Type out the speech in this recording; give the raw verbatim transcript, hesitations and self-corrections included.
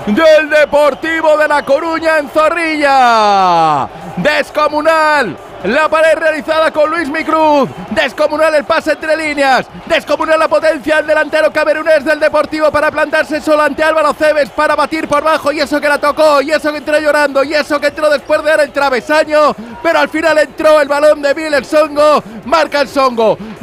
del Deportivo de La Coruña en Zorrilla. Descomunal la pared realizada con Luismi Cruz, descomunal el pase entre líneas, descomunal la potencia del delantero camerunés del Deportivo para plantarse solo ante Álvaro Cebes para batir por bajo, y eso que la tocó, y eso que entró llorando, y eso que entró después de dar el travesaño, pero al final entró el balón de Miller Songo. Marca el Songo,